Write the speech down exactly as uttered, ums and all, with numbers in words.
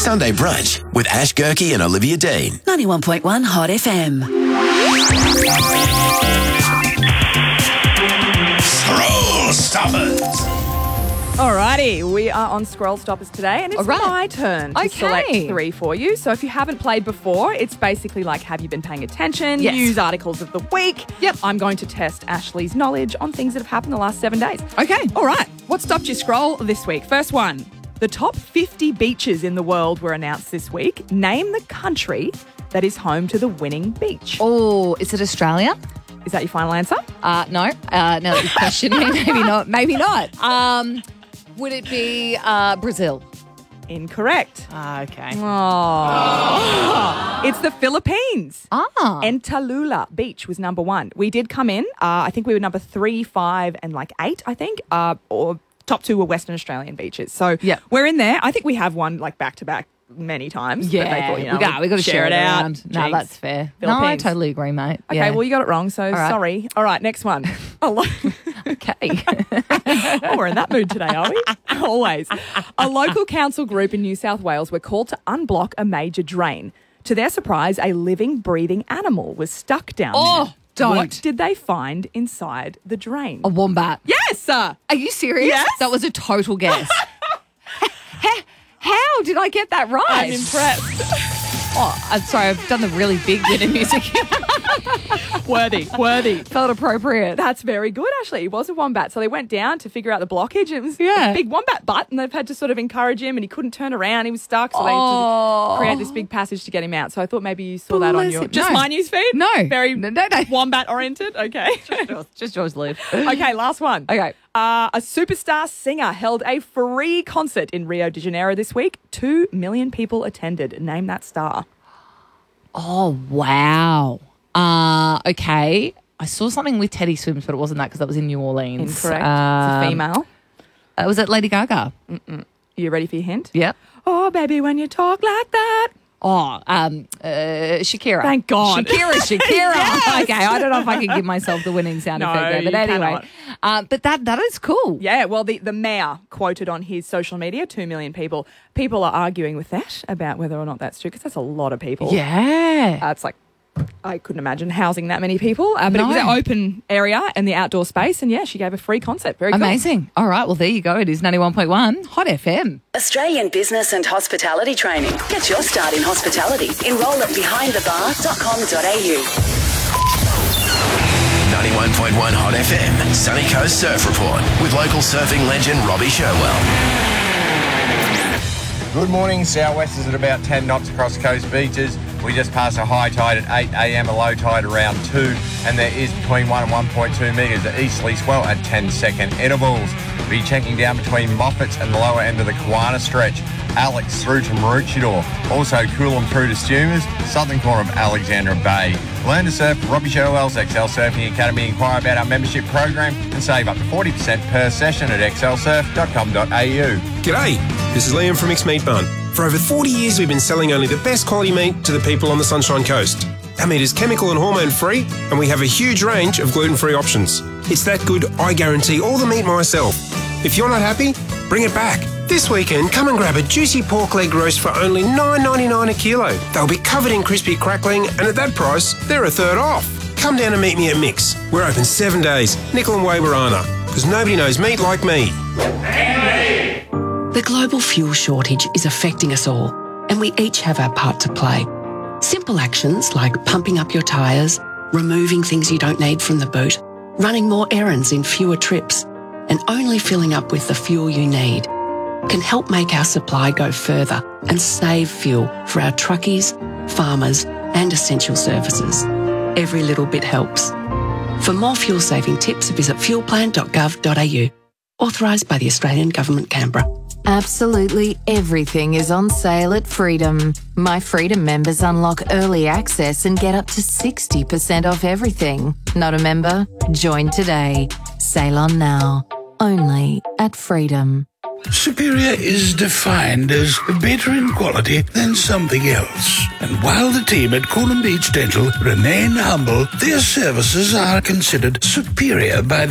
Sunday Brunch with Ash Gerke and Olivia Dean. ninety-one point one Hot F M. Scroll Stoppers. Alrighty, we are on Scroll Stoppers today, and it's Alright. my turn to Okay. select three for you. So if you haven't played before, it's basically like, have you been paying attention? Yes. News articles of the week. Yep. I'm going to test Ashley's knowledge on things that have happened the last seven days. Okay. All right, what stopped your scroll this week? First one, the top fifty beaches in the world were announced this week. Name the country that is home to the winning beach. Oh, is it Australia? Is that your final answer? Uh, no. Uh, now that you've questioned me, maybe not. Maybe not. Um, would it be uh, Brazil? Incorrect. Ah, okay. Oh. It's the Philippines. Ah. And Tallulah Beach was number one. We did come in. Uh, I think we were number three, five, and like eight, I think. Uh, or top two were Western Australian beaches. So Yep. we're in there. I think we have won like back to back many times. but they Yeah, thought, you know, we got, we got to share, it out. around. No, Jinx. that's fair. No, I Philippines. totally agree, mate. Okay, Yeah. well, you got it wrong, so right. sorry. All right, next one. A lo- okay. oh, we're in that mood today, are we? Always. A local council group in New South Wales were called to unblock a major drain. To their surprise, a living, breathing animal was stuck down Oh, there. don't. What did they find inside the drain? A wombat. Yes, sir. Are you serious? Yes. That was a total guess. how, how did I get that right? I'm impressed. Oh, I'm sorry. I've done the really big bit of music. worthy, worthy. Felt appropriate. That's very good, actually. He was a wombat. So they went down to figure out the blockage. It was Yeah. a big wombat butt, and they've had to sort of encourage him, and he couldn't turn around. He was stuck, so they had Oh. to create this big passage to get him out. So I thought maybe you saw that on Bless your... him. Just No. my news feed? No. Very No, no, no. wombat-oriented? Okay. Just yours, Liv. Okay, last one. Okay. Uh, a superstar singer held a free concert in Rio de Janeiro this week. Two million people attended. Name that star. Oh, wow. Uh, okay. I saw something with Teddy Swims, but it wasn't that because that was in New Orleans. Incorrect. Um, it's a female. Uh, was it Lady Gaga? You ready for your hint? Yep. Oh, baby, when you talk like that. Oh, um, uh, Shakira. Thank God. Shakira, Shakira. Yes. Okay, I don't know if I can give myself the winning sound No, effect there, but you anyway. cannot. Uh, but that that is cool. Yeah, well, the, the mayor quoted on his social media, two million people. People are arguing with that about whether or not that's true, because that's a lot of people. Yeah. Uh, it's like, I couldn't imagine housing that many people. Uh, but it was No. an open area and the outdoor space. And yeah, she gave a free concert. Very cool. Amazing. All right, well, there you go. It is ninety-one point one Hot F M. Australian Business and Hospitality Training. Get your start in hospitality. Enrol at behind the bar dot com dot a u. ninety-one point one Hot F M, Sunny Coast Surf Report with local surfing legend Robbie Sherwell. Good morning. Southwest is at about ten knots across coast beaches. We just passed a high tide at eight a m, a low tide around two, and there is between one and one point two metres at easterly swell at ten second intervals. Be checking down between Moffats and the lower end of the Kiwana stretch. Alex through to Maroochydore. Also Coolum through to Stumas, southern corner of Alexandra Bay. Learn to surf with Robbie Sherwell's X L Surfing Academy. Inquire about our membership program and save up to forty percent per session at x l surf dot com dot a u. G'day, this is Liam from Mixed Meat Bun. For over forty years we've been selling only the best quality meat to the people on the Sunshine Coast. Our meat is chemical and hormone free, and we have a huge range of gluten-free options. It's that good, I guarantee all the meat myself. If you're not happy, bring it back. This weekend, come and grab a juicy pork leg roast for only nine ninety-nine a kilo. They'll be covered in crispy crackling, and at that price, they're a third off. Come down and meet me at Mix. We're open seven days, Nickel and Waberana, because nobody knows meat like me. The global fuel shortage is affecting us all, and we each have our part to play. Simple actions like pumping up your tyres, removing things you don't need from the boot, running more errands in fewer trips, and only filling up with the fuel you need can help make our supply go further and save fuel for our truckies, farmers, and essential services. Every little bit helps. For more fuel-saving tips, visit fuel plan dot gov dot a u. Authorised by the Australian Government, Canberra. Absolutely everything is on sale at Freedom. My Freedom members unlock early access and get up to sixty percent off everything. Not a member? Join today. Sail on now. Only at Freedom. Superior is defined as better in quality than something else. And while the team at Coolum Beach Dental remain humble, their services are considered superior by